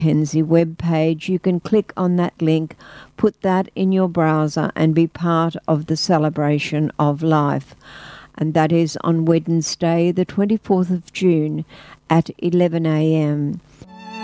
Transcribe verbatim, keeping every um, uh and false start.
Mackenzie webpage. You can click on that link, put that in your browser and be part of the celebration of life. And that is on Wednesday, the twenty-fourth of June at eleven a m